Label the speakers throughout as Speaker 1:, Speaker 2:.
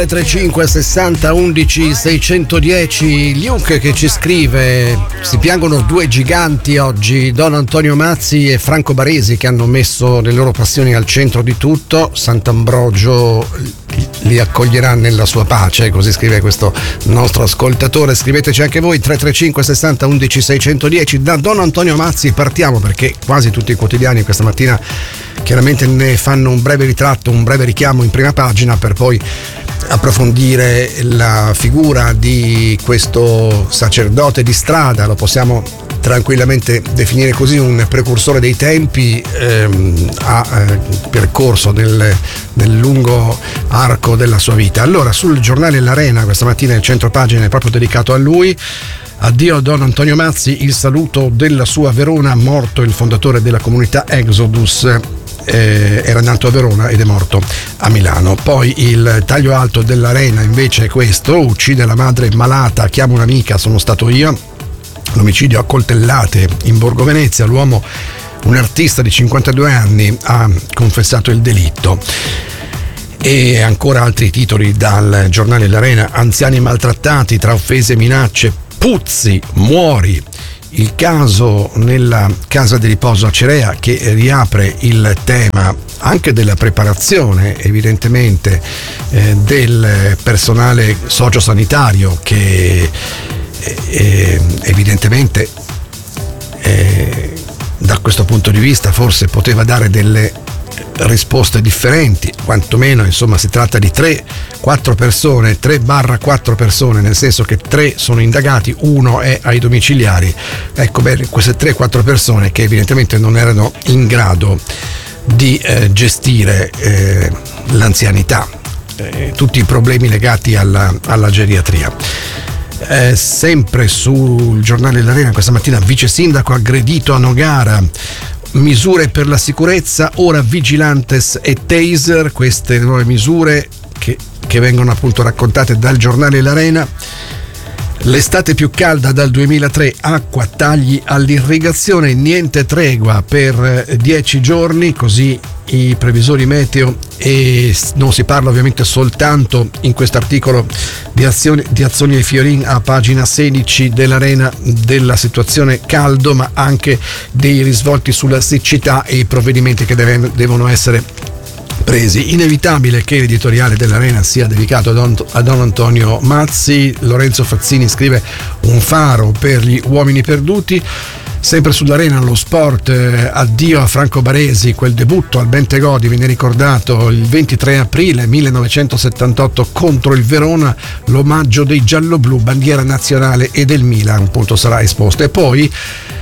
Speaker 1: 35 60 11 610. Luke che ci scrive: si piangono due giganti oggi, Don Antonio Mazzi e Franco Baresi, che hanno messo le loro passioni al centro di tutto. Sant'Ambrogio li accoglierà nella sua pace, così scrive questo nostro ascoltatore. Scriveteci anche voi 335 60 11 610. Da Don Antonio Mazzi partiamo, perché quasi tutti i quotidiani questa mattina chiaramente ne fanno un breve ritratto, un breve richiamo in prima pagina, per poi approfondire la figura di questo sacerdote di strada. Lo possiamo tranquillamente definire così, un precursore dei tempi, ha percorso nel lungo arco della sua vita. Allora, sul giornale L'Arena questa mattina il centro pagina è proprio dedicato a lui. Addio a Don Antonio Mazzi, il saluto della sua Verona, morto il fondatore della comunità Exodus. Era nato a Verona ed è morto a Milano. Poi il taglio alto dell'Arena invece è questo: uccide la madre malata, chiama un'amica, sono stato io. L'omicidio a coltellate in Borgo Venezia, l'uomo, un artista di 52 anni, ha confessato il delitto. E ancora altri titoli dal giornale L'Arena: anziani maltrattati tra offese e minacce, Puzzi, muori. Il caso nella casa di riposo a Cerea, che riapre il tema anche della preparazione evidentemente del personale sociosanitario, che evidentemente da questo punto di vista forse poteva dare delle risposte differenti, quantomeno insomma si tratta di 3-4 persone, 3/4 persone, nel senso che 3 sono indagati, 1 è ai domiciliari. Ecco, bene, queste 3-4 persone che evidentemente non erano in grado di gestire l'anzianità, tutti i problemi legati alla geriatria. Sempre sul giornale L'Arena questa mattina: vice sindaco aggredito a Nogara, misure per la sicurezza, ora vigilantes e taser. Queste nuove misure che vengono appunto raccontate dal giornale L'Arena. L'estate più calda dal 2003, acqua, tagli all'irrigazione, niente tregua per 10 giorni, così i previsori meteo. E non si parla ovviamente soltanto in questo articolo di Azzoni e Fiorin a pagina 16 dell'Arena della situazione caldo, ma anche dei risvolti sulla siccità e i provvedimenti che devono essere presi. Inevitabile che l'editoriale dell'Arena sia dedicato a Don Antonio Mazzi. Lorenzo Fazzini scrive: un faro per gli uomini perduti. Sempre sull'Arena lo sport, addio a Franco Baresi, quel debutto al Bentegodi viene ricordato il 23 aprile 1978 contro il Verona, l'omaggio dei gialloblu, bandiera nazionale e del Milan, appunto, sarà esposto. E poi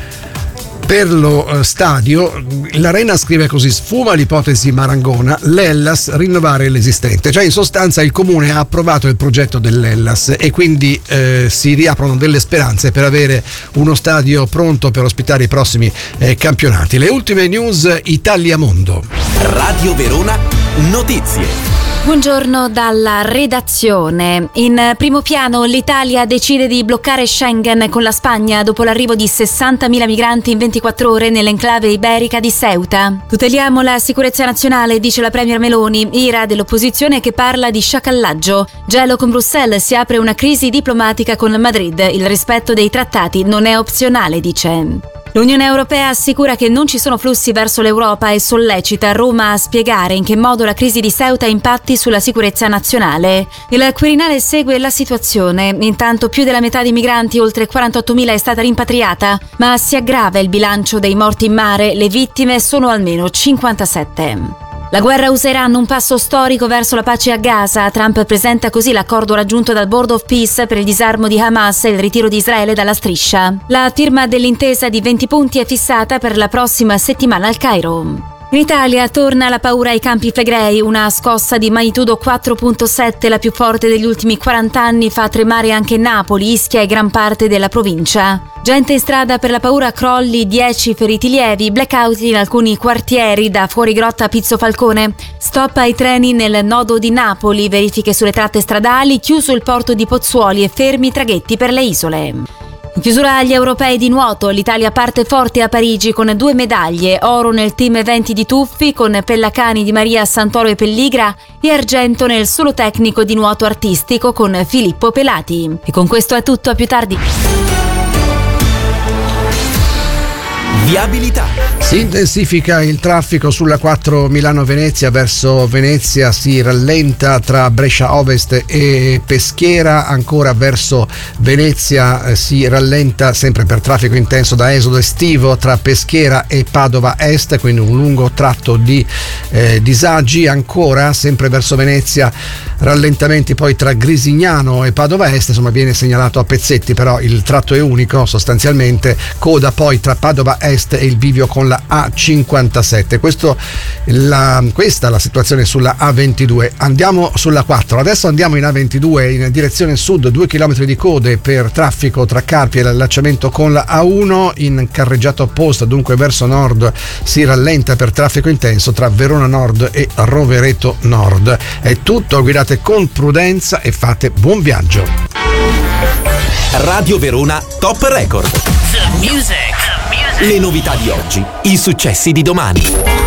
Speaker 1: per lo stadio l'Arena scrive così: sfuma l'ipotesi Marangona, l'Hellas rinnovare l'esistente. Cioè, in sostanza, il comune ha approvato il progetto dell'Hellas e quindi si riaprono delle speranze per avere uno stadio pronto per ospitare i prossimi campionati. Le ultime news Italia Mondo.
Speaker 2: Radio Verona Notizie.
Speaker 3: Buongiorno dalla redazione. In primo piano l'Italia decide di bloccare Schengen con la Spagna dopo l'arrivo di 60.000 migranti in 24 ore nell'enclave iberica di Ceuta. Tuteliamo la sicurezza nazionale, dice la premier Meloni, ira dell'opposizione che parla di sciacallaggio. Gelo con Bruxelles, si apre una crisi diplomatica con Madrid, il rispetto dei trattati non è opzionale, dice. L'Unione Europea assicura che non ci sono flussi verso l'Europa e sollecita Roma a spiegare in che modo la crisi di Ceuta impatti sulla sicurezza nazionale. Il Quirinale segue la situazione. Intanto più della metà dei migranti, oltre 48.000, è stata rimpatriata, ma si aggrava il bilancio dei morti in mare. Le vittime sono almeno 57. La guerra usa Iran, un passo storico verso la pace a Gaza. Trump presenta così l'accordo raggiunto dal Board of Peace per il disarmo di Hamas e il ritiro di Israele dalla striscia. La firma dell'intesa di 20 punti è fissata per la prossima settimana al Cairo. In Italia torna la paura ai Campi Flegrei, una scossa di magnitudo 4.7, la più forte degli ultimi 40 anni, fa tremare anche Napoli, Ischia e gran parte della provincia. Gente in strada per la paura, crolli, 10 feriti lievi, blackout in alcuni quartieri da Fuorigrotta a Pizzo Falcone, stop ai treni nel nodo di Napoli, verifiche sulle tratte stradali, chiuso il porto di Pozzuoli e fermi traghetti per le isole. In chiusura agli europei di nuoto, l'Italia parte forte a Parigi con 2 medaglie, oro nel team eventi di tuffi con Pellacani, Di Maria, Santoro e Pelligra e argento nel solo tecnico di nuoto artistico con Filippo Pelati. E con questo è tutto, a più tardi.
Speaker 2: Viabilità.
Speaker 1: Si intensifica il traffico sulla 4 Milano-Venezia, verso Venezia si rallenta tra Brescia Ovest e Peschiera, ancora verso Venezia si rallenta sempre per traffico intenso da esodo estivo tra Peschiera e Padova Est, quindi un lungo tratto di disagi. Ancora sempre verso Venezia rallentamenti poi tra Grisignano e Padova Est, insomma viene segnalato a pezzetti, però il tratto è unico sostanzialmente. Coda poi tra Padova Est e il bivio con la A57. Questa è la situazione sulla A22. Andiamo sulla 4. Adesso andiamo in A22 in direzione sud, 2 km di code per traffico tra Carpi e l'allacciamento con la A1. In carreggiata opposta, dunque verso nord, si rallenta per traffico intenso tra Verona Nord e Rovereto Nord. È tutto, guidate con prudenza e fate buon viaggio.
Speaker 2: Radio Verona Top Record.
Speaker 4: The music.
Speaker 2: Le novità di oggi, i successi di domani.